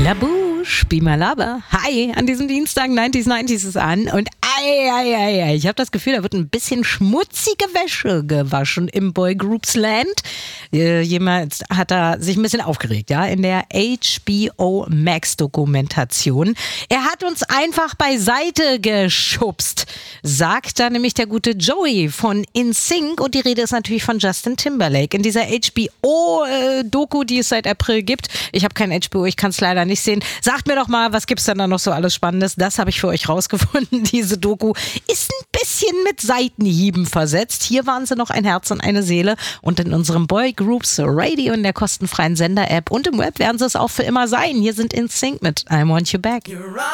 La Bouche, Bimalaba. Hi, an diesem Dienstag 90s ist an und ich habe das Gefühl, da wird ein bisschen schmutzige Wäsche gewaschen im Boygroups Land. Jemand hat da sich ein bisschen aufgeregt, ja, in der HBO Max Dokumentation. Er hat uns einfach beiseite geschubst, sagt da nämlich der gute Joey von InSync, und die Rede ist natürlich von Justin Timberlake. In dieser HBO-Doku, die es seit April gibt, ich habe kein HBO, ich kann es leider nicht sehen. Sagt mir doch mal, was gibt's denn da noch so alles Spannendes? Das habe ich für euch rausgefunden. Diese Doku ist ein bisschen mit Seitenhieben versetzt. Hier waren sie noch ein Herz und eine Seele, und in unserem Boygroups Radio in der kostenfreien Sender-App und im Web werden sie es auch für immer sein. Hier sind InSync mit I Want You Back.